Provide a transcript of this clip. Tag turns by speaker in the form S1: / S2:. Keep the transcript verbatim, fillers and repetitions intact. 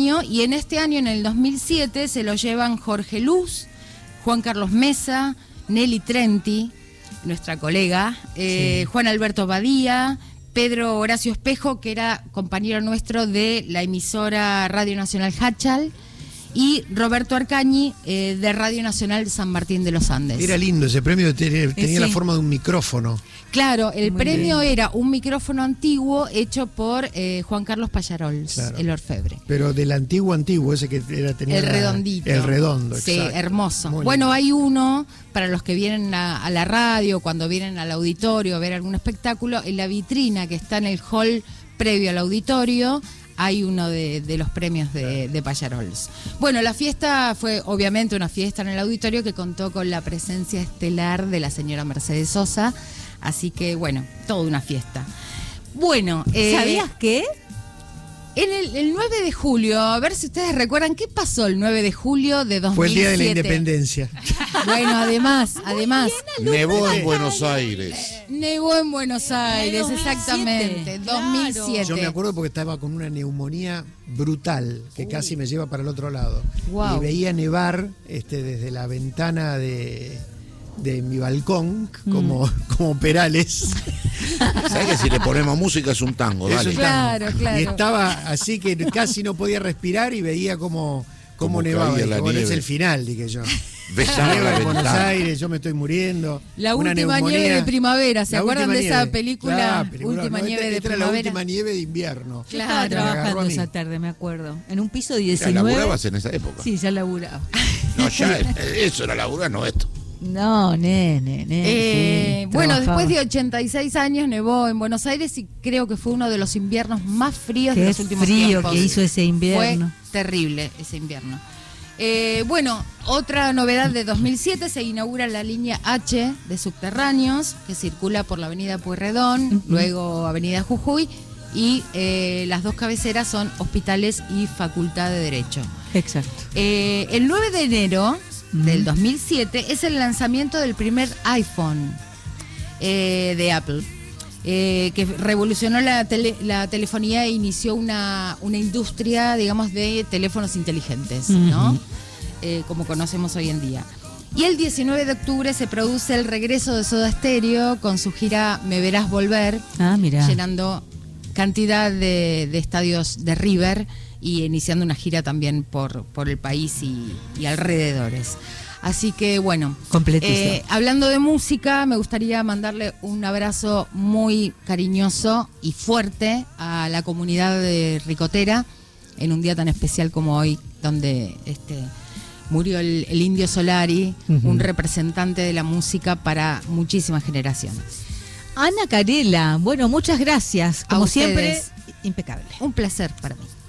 S1: año, y en este año, en el dos mil siete, se lo llevan Jorge Luz, Juan Carlos Mesa, Nelly Trenti, nuestra colega, eh, sí. Juan Alberto Badía, Pedro Horacio Espejo, que era compañero nuestro de la emisora Radio Nacional Hachal, y Roberto Arcañi, eh, de Radio Nacional San Martín de los Andes.
S2: Era lindo, ese premio tenía, tenía sí. la forma de un micrófono.
S1: Claro, el
S2: Muy
S1: premio
S2: bien.
S1: era un micrófono antiguo hecho por eh, Juan Carlos Pallarols,
S2: Claro.
S1: el orfebre.
S2: Pero del antiguo antiguo, ese que era, tenía
S1: el
S2: la,
S1: redondito.
S2: El redondo,
S1: sí,
S2: exacto.
S1: hermoso.
S2: Muy
S1: bueno,
S2: lindo.
S1: hay uno para los que vienen a, a la radio, cuando vienen al auditorio a ver algún espectáculo, en la vitrina que está en el hall previo al auditorio, hay uno de, de los premios de, de Pallarols. Bueno, la fiesta fue obviamente una fiesta en el auditorio que contó con la presencia estelar de la señora Mercedes Sosa, así que bueno, toda una fiesta. Bueno, eh,
S3: ¿sabías qué?
S1: En el, el nueve de julio, a ver si ustedes recuerdan qué pasó el nueve de julio de dos mil siete.
S2: Fue el día de la independencia.
S1: Bueno, además, además.
S4: Nevó en Buenos Aires.
S1: Nevó en Buenos Aires, exactamente, dos mil siete.
S2: Yo me acuerdo porque estaba con una neumonía brutal, que Uy. casi me lleva para el otro lado.
S1: Wow.
S2: Y veía nevar este, desde la ventana de... de mi balcón, como, mm. como Perales.
S4: ¿Sabes que si le ponemos música es un tango?
S2: Es
S4: Dale.
S2: un
S1: claro,
S2: tango.
S1: claro.
S2: Y estaba así que casi no podía respirar y veía como, como, como nevaba. Y bueno, es el final, dije yo.
S4: Besaba la
S2: en Buenos
S4: ventana.
S2: Aires, yo me estoy muriendo.
S1: La
S2: una
S1: última
S2: neumonía.
S1: nieve de primavera, ¿se
S2: La
S1: acuerdan de
S2: nieve.
S1: esa película?
S2: Claro, película,
S1: Última
S2: no,
S1: nieve
S2: esta,
S1: de
S2: esta
S1: primavera.
S2: Era la última nieve de invierno.
S3: Yo estaba
S1: Claro.
S3: trabajando esa tarde, me acuerdo. En un piso
S4: ¿Ya
S3: diecinueve.
S4: laburabas en esa época?
S3: Sí, ya laburaba.
S4: No, ya, eso era laburar, no esto.
S3: No, nene, nene.
S1: Eh,
S3: sí,
S1: bueno,
S3: trabajaba.
S1: después de ochenta y seis años nevó en Buenos Aires y creo que fue uno de los inviernos más fríos
S3: Qué
S1: de los últimos
S3: frío
S1: tiempos.
S3: que hizo ese invierno.
S1: Fue terrible ese invierno. Eh, bueno, otra novedad de dos mil siete, se inaugura la línea H de subterráneos que circula por la avenida Pueyrredón, uh-huh. luego avenida Jujuy, y eh, las dos cabeceras son hospitales y Facultad de Derecho.
S3: Exacto.
S1: Eh, el nueve de enero del dos mil siete es el lanzamiento del primer iPhone eh, de Apple, eh, que revolucionó la, tele, la telefonía e inició una, una industria, digamos, de teléfonos inteligentes, uh-huh. ¿no? Eh, como conocemos hoy en día. Y el diecinueve de octubre se produce el regreso de Soda Stereo con su gira Me Verás Volver,
S3: ah, mirá.
S1: llenando cantidad de, de estadios de River y iniciando una gira también por, por el país y, y alrededores. Así que bueno, eh, hablando de música, me gustaría mandarle un abrazo muy cariñoso y fuerte a la comunidad de Ricotera en un día tan especial como hoy, donde este, murió el, el Indio Solari, uh-huh. un representante de la música para muchísimas generaciones.
S3: Ana Carela, bueno, muchas gracias, como siempre, impecable.
S1: Un placer para mí.